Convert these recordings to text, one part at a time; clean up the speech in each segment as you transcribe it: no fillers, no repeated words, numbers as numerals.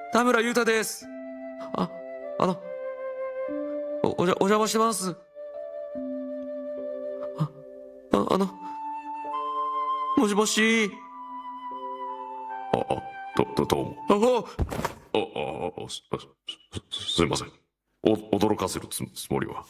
田村裕太です。あ、あの、お邪魔してます。あ、あの、もしもし。 どうも。すいません。驚かせるつもりは。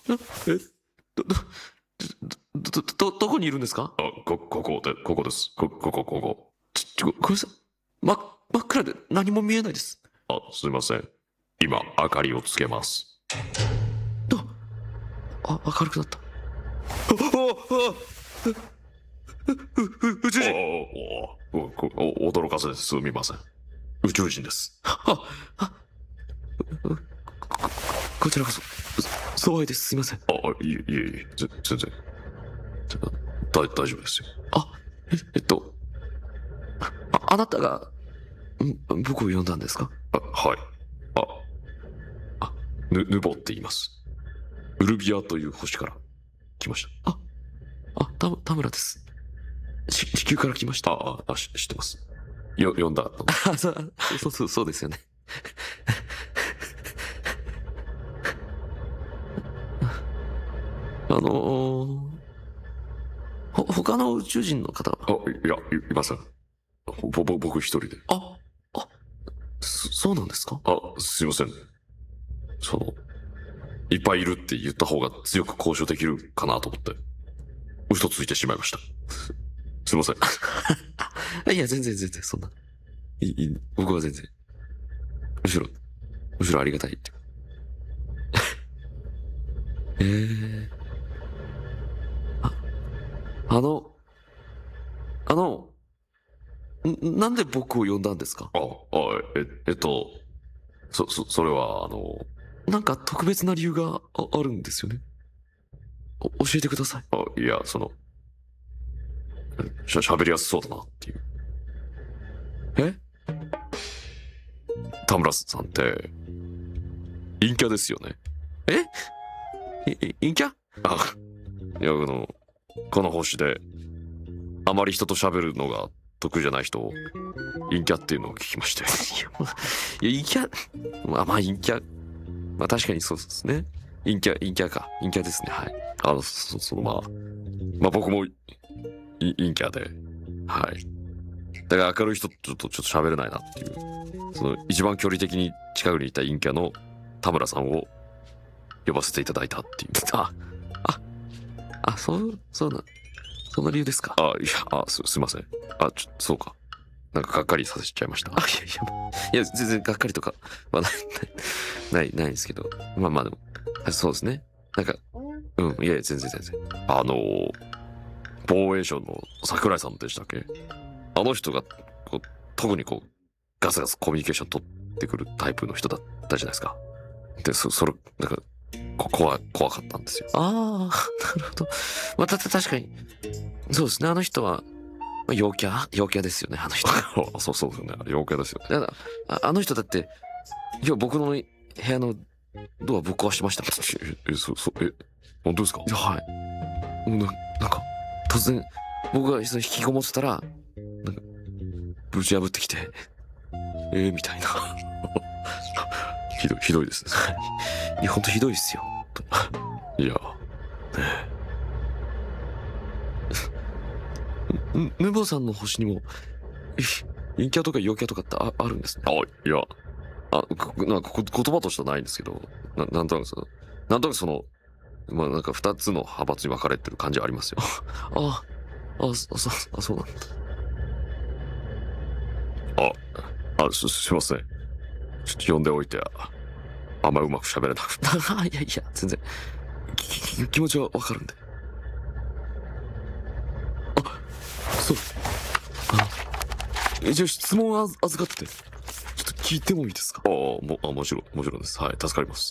どこにいるんですか？ ここです。ここ。 ごめんなさい。真っ暗で何も見えないです。 すいません。今、明かりをつけます。 明るくなった。宇宙人。 驚かせてすみません。宇宙人です。 こちらこそ、そうです。すいません。 いえ、全然。大丈夫ですよ。 あなたが、僕を呼んだんですか？ はい。ヌボって言います。ウルビアという星から来ました。 田村です。地球から来ました。 知ってます。呼んだと。 そうですよね。他の宇宙人の方は？ いません。僕一人で。 そうなんですか？ すいません。いっぱいいるって言った方が強く交渉できるかなと思って、嘘ついてしまいました。すいません。 いや、全然、そんな。僕は全然。むしろありがたいって。なんで僕を呼んだんですか？ それはなんか特別な理由があるんですよね。教えてください。 いや、喋りやすそうだなっていう。田村さんって、陰キャですよね。 陰キャ？ いや、この星で、あまり人と喋るのが得意じゃない人を、陰キャっていうのを聞きまして。 陰キャ、陰キャ。確かにそうですね。陰キャですね。はい。 僕も、陰キャで、はい。だから明るい人とちょっと喋れないなっていう、一番距離的に近くにいた陰キャの田村さんを呼ばせていただいたっていう。 その理由ですか？ すいません。そうか。なんかがっかりさせちゃいました。 いや、全然がっかりとかはないですけど。でも、そうですね。なんか、いや、全然。 防衛省の桜井さんでしたっけ？あの人が、特にガスコミュニケーション取ってくるタイプの人だったじゃないですか。で、それ、なんか、怖かったんですよ。 なるほど。確かに。そうですね。あの人は、陽キャですよね、あの人。 そうですよね。陽キャですよね。 あの人だって、今日僕の部屋のドアぶっ壊してましたもん。 本当ですか？ はい。なんか、突然、僕が引きこもってたら、なんか、ぶち破ってきて、みたいな。 ひどいですね。 いや、ほんとひどいっすよ。 いや、 ヌボさんの星にも、陰キャとか陽キャとかってあるんですね。 いや、なんか言葉としてはないんですけど、なんとなくなんか二つの派閥に分かれてる感じはありますよ。 そうなんだ。 すいません。ちょっと呼んでおいて、あんまうまく喋れなくて。 いや、全然。気持ちはわかるんで。そう。じゃあ質問預かってて、ちょっと聞いてもいいですか？ もちろんです。はい、助かります。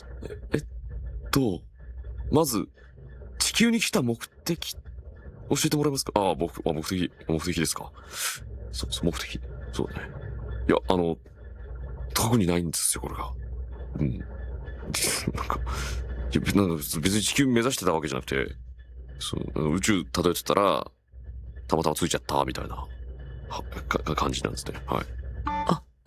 まず、地球に来た目的、教えてもらえますか？ 目的ですか？目的。そうね。いや、特にないんですよ、これが。なんか別に地球目指してたわけじゃなくて、宇宙漂ってたら、たまたまついちゃった、みたいな、感じなんですね。はい。